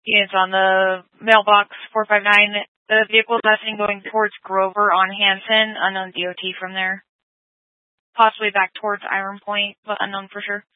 Units on the mailbox 459. The vehicle is passing going towards Grover on Hanson, unknown DOT from there. Possibly back towards Iron Point, but unknown for sure.